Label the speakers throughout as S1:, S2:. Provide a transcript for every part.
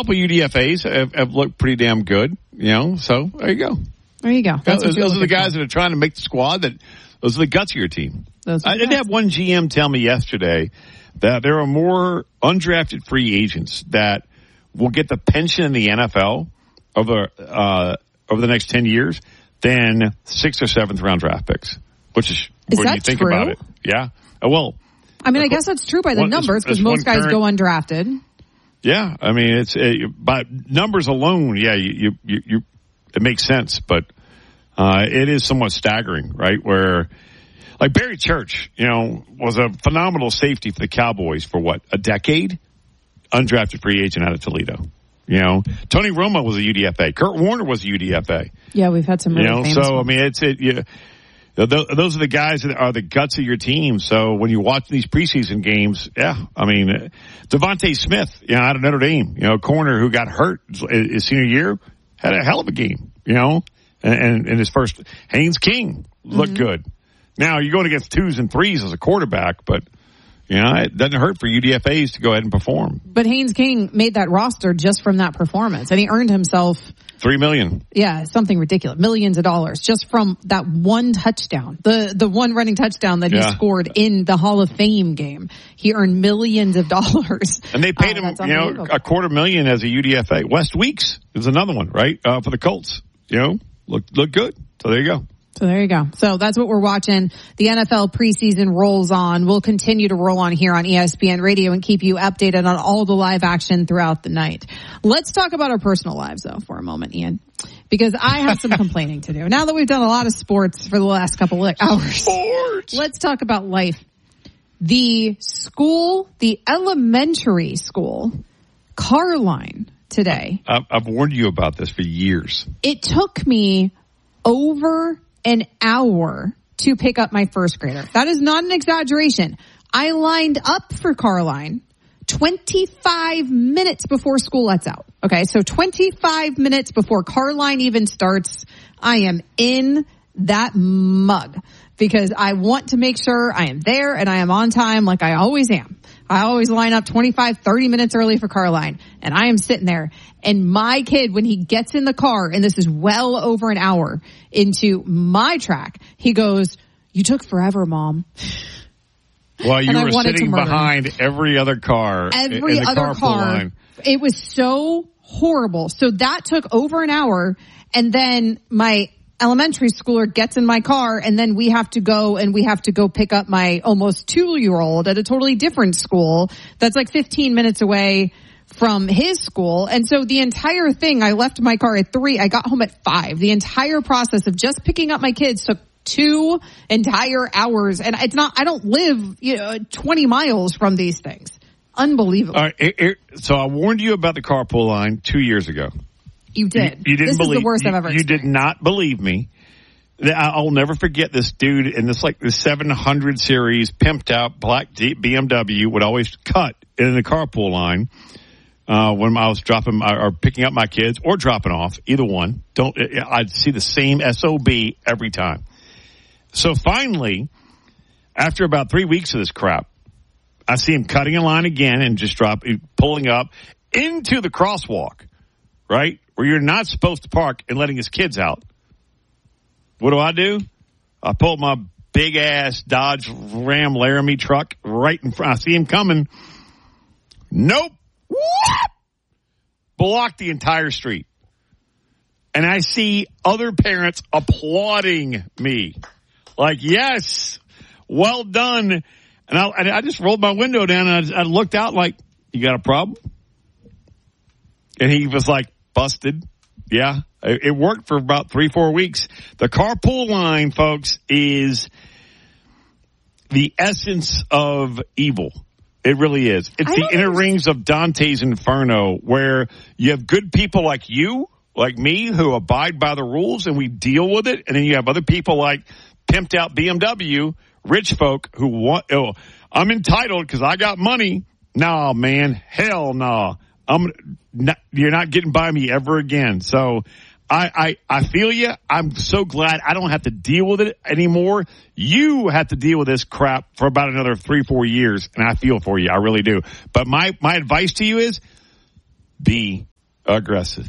S1: couple UDFAs have looked pretty damn good, so there you go.
S2: There you go.
S1: Those are the guys that are trying to make the squad. Those are the guts of your team. I did have one GM tell me yesterday that there are more undrafted free agents that will get the pension in the NFL over the next 10 years than 6th or 7th round draft picks, which is when you think
S2: true?
S1: about it. Yeah. Well,
S2: I mean, I guess that's true by the numbers because most guys go undrafted.
S1: Yeah. I mean, it's by numbers alone. Yeah. It makes sense, but it is somewhat staggering, right? Where like Barry Church, was a phenomenal safety for the Cowboys for a decade? Undrafted free agent out of Toledo. Tony Romo was a UDFA. Kurt Warner was a UDFA.
S2: Yeah, we've had some really famous
S1: so,
S2: ones.
S1: I mean, those are the guys that are the guts of your team. So when you watch these preseason games, I mean, Devontae Smith, out of Notre Dame, corner who got hurt his senior year, had a hell of a game, and his first. Haynes King looked good. Now, you're going against 2s and 3s as a quarterback, but it doesn't hurt for UDFAs to go ahead and perform.
S2: But Haynes King made that roster just from that performance, and he earned himself
S1: $3 million.
S2: Yeah, something ridiculous, millions of dollars just from that one touchdown, the one running touchdown that he scored in the Hall of Fame game. He earned millions of dollars,
S1: and they paid him, $250,000 as a UDFA. West Weeks is another one, right? For the Colts, looked good. So there you go.
S2: So there you go. So that's what we're watching. The NFL preseason rolls on. We'll continue to roll on here on ESPN Radio and keep you updated on all the live action throughout the night. Let's talk about our personal lives, though, for a moment, Ian, because I have some complaining to do. Now that we've done a lot of sports for the last couple of hours, let's talk about life. The elementary school, Carline, today.
S1: I've warned you about this for years.
S2: It took me over an hour to pick up my first grader. That is not an exaggeration. I lined up for Carline 25 minutes before school lets out. Okay, so 25 minutes before Carline even starts, I am in that mug because I want to make sure I am there and I am on time like I always am. I always line up 25, 30 minutes early for Carline, and I am sitting there. And my kid, when he gets in the car, and this is well over an hour into my track, he goes, "You took forever, Mom."
S1: Well, you were sitting behind every other car.
S2: Every other car. It was so horrible. So that took over an hour, and then my elementary schooler gets in my car, and then we have to go pick up my almost 2-year-old at a totally different school that's like 15 minutes away from his school. And so the entire thing, I left my car at 3, I got home at 5. The entire process of just picking up my kids took 2 entire hours, and it's not, I don't live 20 miles from these things. Unbelievable.
S1: All right, so I warned you about the carpool line 2 years ago.
S2: You did.
S1: You didn't believe.
S2: This is the worst I've ever experienced.
S1: You did not believe me. I'll never forget this dude in this 700 series pimped out black BMW would always cut in the carpool line when I was dropping or picking up my kids or dropping off, either one. I'd see the same SOB every time. So finally, after about 3 weeks of this crap, I see him cutting in line again and just pulling up into the crosswalk, right? Where you're not supposed to park and letting his kids out. What do? I pull my big ass Dodge Ram Laramie truck right in front. I see him coming. Nope. Blocked the entire street. And I see other parents applauding me. Like, yes, well done. And I just rolled my window down and I looked out like, you got a problem? And he was like, busted. Yeah, it worked for about 3-4 weeks. The carpool line, folks, is the essence of evil. It really is. It's the inner rings of Dante's Inferno, where you have good people like you, like me, who abide by the rules and we deal with it. And then you have other people like pimped out BMW, rich folk who want, I'm entitled because I got money. Nah, man, hell nah. You're not getting by me ever again. So I feel you. I'm so glad I don't have to deal with it anymore. You have to deal with this crap for about another 3-4 years, and I feel for you. I really do. But my advice to you is be aggressive.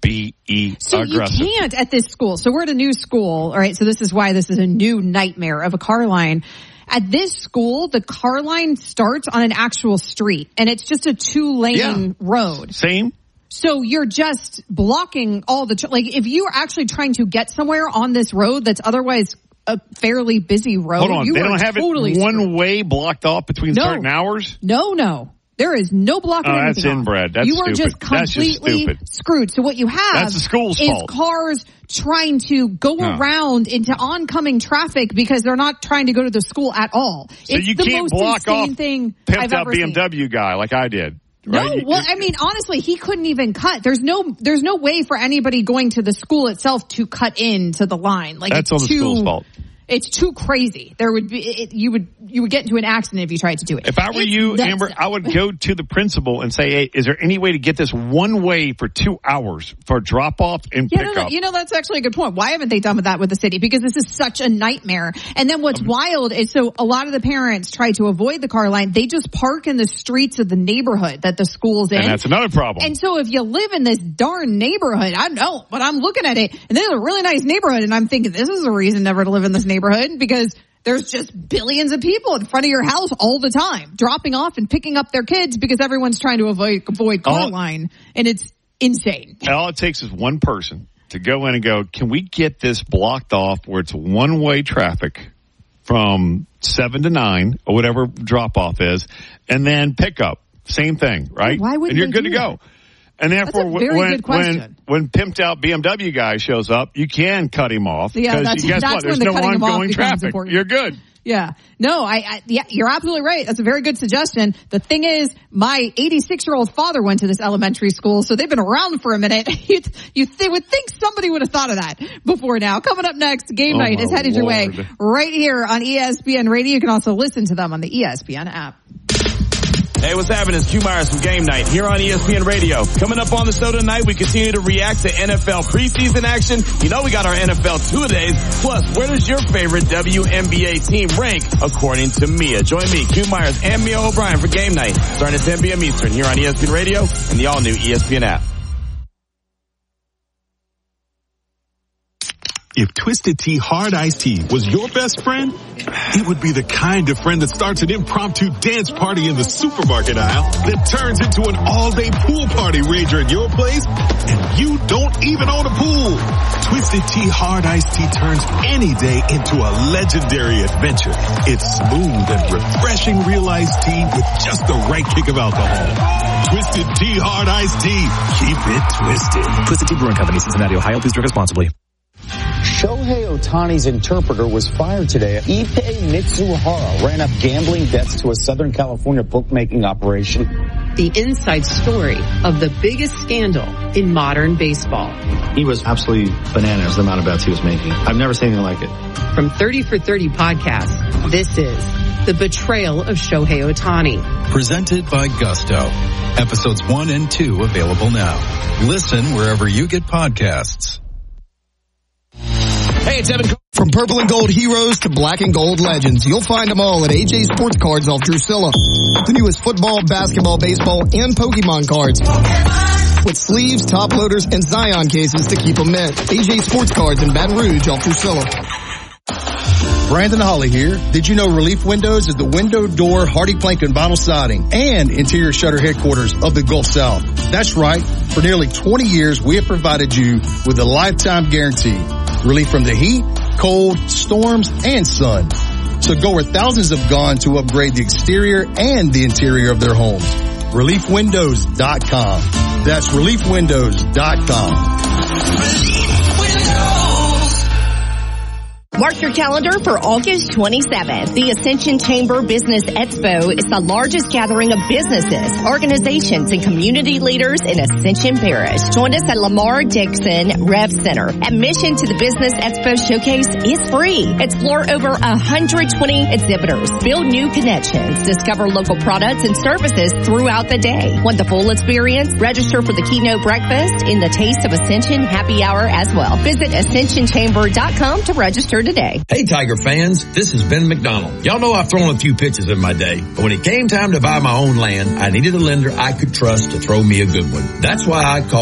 S1: Be
S2: so
S1: aggressive.
S2: You can't at this school. So we're at a new school. All right. So this is why this is a new nightmare of a car line. At this school, the car line starts on an actual street, and it's just a 2-lane road.
S1: Same.
S2: So you're just blocking all the, if you're actually trying to get somewhere on this road that's otherwise a fairly busy road.
S1: Hold on.
S2: You
S1: they don't have
S2: totally
S1: it one way blocked off between certain hours?
S2: No. There is no blocking anything
S1: that's inbred. That's
S2: you
S1: stupid.
S2: are just completely screwed. So what you have
S1: that's the school's
S2: is
S1: fault.
S2: Cars trying to go around into oncoming traffic because they're not trying to go to the school at all.
S1: So
S2: it's
S1: you
S2: the
S1: can't
S2: most
S1: block off
S2: thing
S1: pimped
S2: I've
S1: out
S2: ever
S1: BMW
S2: seen.
S1: guy like I did. Right?
S2: No, well, I mean, honestly, he couldn't even cut. There's no way for anybody going to the school itself to cut into the line. Like
S1: that's on the school's fault.
S2: It's too crazy. There would be you would get into an accident if you tried to do it.
S1: If I were you, Amber, I would go to the principal and say, "Hey, is there any way to get this one way for 2 hours for drop off and pick up?"
S2: You know, that's actually a good point. Why haven't they done with that with the city? Because this is such a nightmare. And then what's wild is, so a lot of the parents try to avoid the car line. They just park in the streets of the neighborhood that the school's in.
S1: And that's another problem.
S2: And so if you live in this darn neighborhood, I know, but I'm looking at it, and this is a really nice neighborhood, and I'm thinking this is a reason never to live in this neighborhood, because there's just billions of people in front of your house all the time, dropping off and picking up their kids because everyone's trying to avoid car line, and it's insane.
S1: All it takes is one person to go in and go, can we get this blocked off where it's one-way traffic from 7 to 9 or whatever drop-off is, and then pick up. Same thing, right?
S2: Why wouldn't
S1: and you're
S2: they
S1: good
S2: do
S1: to go.
S2: that?
S1: And therefore,
S2: That's a very good question.
S1: when pimped out BMW guy shows up, you can cut him off.
S2: Yeah,
S1: because guess what? There's
S2: when
S1: no
S2: the cutting him off
S1: ongoing
S2: becomes
S1: traffic.
S2: important.
S1: You're good.
S2: Yeah. No, yeah, you're absolutely right. That's a very good suggestion. The thing is, my 86-year-old father went to this elementary school, so they've been around for a minute. You would think somebody would have thought of that before now. Coming up next, Game Night is headed your way right here on ESPN Radio. You can also listen to them on the ESPN app.
S3: Hey, what's happening? It's Q Myers from Game Night here on ESPN Radio. Coming up on the show tonight, we continue to react to NFL preseason action. You know we got our NFL two-a-days. Plus, where does your favorite WNBA team rank according to Mia? Join me, Q Myers, and Mia O'Brien for Game Night, starting at 10 p.m. Eastern here on ESPN Radio and the all-new ESPN app.
S4: If Twisted Tea Hard Iced Tea was your best friend, it would be the kind of friend that starts an impromptu dance party in the supermarket aisle that turns into an all-day pool party rager at your place, and you don't even own a pool. Twisted Tea Hard Iced Tea turns any day into a legendary adventure. It's smooth and refreshing real iced tea with just the right kick of alcohol. Twisted Tea Hard Iced Tea. Keep it twisted.
S5: Twisted Tea Brewing Company, Cincinnati, Ohio. Please drink responsibly.
S6: Shohei Ohtani's interpreter was fired today. Ippei Mitsuhara ran up gambling debts to a Southern California bookmaking operation.
S7: The inside story of the biggest scandal in modern baseball.
S8: He was absolutely bananas, the amount of bets he was making. I've never seen anything like it.
S7: From 30 for 30 podcast, this is The Betrayal of Shohei Ohtani.
S9: Presented by Gusto. Episodes 1 and 2 available now. Listen wherever you get podcasts.
S3: Hey, it's Evan.
S10: From purple and gold heroes to black and gold legends, you'll find them all at AJ Sports Cards off Drusilla. The newest football, basketball, baseball, and Pokemon cards. With sleeves, top loaders, and Zion cases to keep them mint. AJ Sports Cards in Baton Rouge off Drusilla.
S11: Brandon Holly here. Did you know Relief Windows is the window, door, hardy plank, and vinyl siding and interior shutter headquarters of the Gulf South? That's right. For nearly 20 years, we have provided you with a lifetime guarantee. Relief from the heat, cold, storms, and sun. So go where thousands have gone to upgrade the exterior and the interior of their homes. ReliefWindows.com. That's ReliefWindows.com.
S12: Mark your calendar for August 27th. The Ascension Chamber Business Expo is the largest gathering of businesses, organizations, and community leaders in Ascension Parish. Join us at Lamar Dixon Rev Center. Admission to the Business Expo Showcase is free. Explore over 120 exhibitors. Build new connections. Discover local products and services throughout the day. Want the full experience? Register for the keynote breakfast in the Taste of Ascension happy hour as well. Visit AscensionChamber.com to register today.
S13: Hey Tiger fans, this is Ben McDonald. Y'all know I've thrown a few pitches in my day, but when it came time to buy my own land, I needed a lender I could trust to throw me a good one. That's why I called